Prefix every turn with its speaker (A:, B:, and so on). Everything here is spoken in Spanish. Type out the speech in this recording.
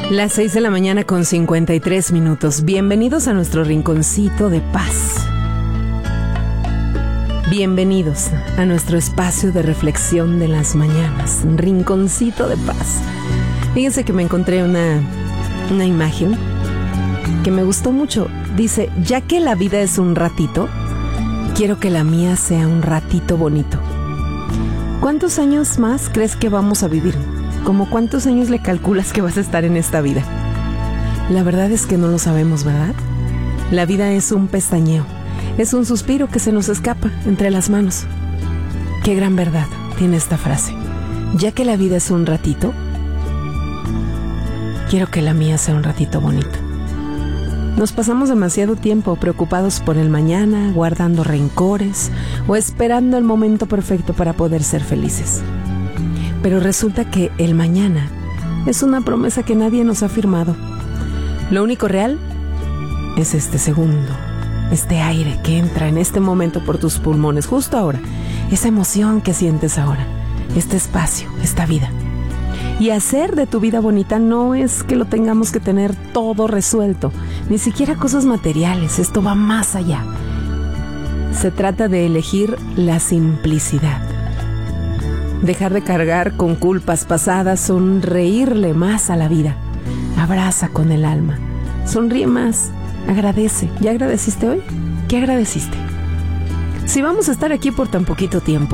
A: Las 6 de la mañana con 53 minutos. Bienvenidos a nuestro rinconcito de paz. Bienvenidos a nuestro espacio de reflexión de las mañanas. Rinconcito de paz. Fíjense que me encontré una imagen que me gustó mucho. Dice, ya que la vida es un ratito, quiero que la mía sea un ratito bonito. ¿Cuántos años más crees que vamos a vivir? ¿Cómo cuántos años le calculas que vas a estar en esta vida? La verdad es que no lo sabemos, ¿verdad? La vida es un pestañeo, es un suspiro que se nos escapa entre las manos. Qué gran verdad tiene esta frase. Ya que la vida es un ratito, quiero que la mía sea un ratito bonito. Nos pasamos demasiado tiempo preocupados por el mañana, guardando rencores o esperando el momento perfecto para poder ser felices. Pero resulta que el mañana es una promesa que nadie nos ha firmado. Lo único real es este segundo, este aire que entra en este momento por tus pulmones, justo ahora, esa emoción que sientes ahora, este espacio, esta vida. Y hacer de tu vida bonita no es que lo tengamos que tener todo resuelto, ni siquiera cosas materiales, esto va más allá. Se trata de elegir la simplicidad. Dejar de cargar con culpas pasadas, sonreírle más a la vida. Abraza con el alma. Sonríe más. Agradece. ¿Ya agradeciste hoy? ¿Qué agradeciste? Si vamos a estar aquí por tan poquito tiempo,